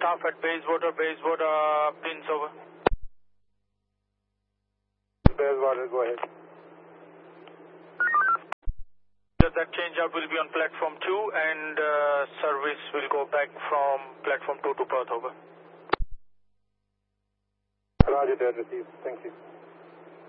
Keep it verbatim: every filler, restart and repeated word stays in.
staff at Bayswater, Bayswater, pins over. Bayswater, go ahead. That change out will be on platform two and uh, service will go back from platform two to Perth over. Roger that, received. Thank you.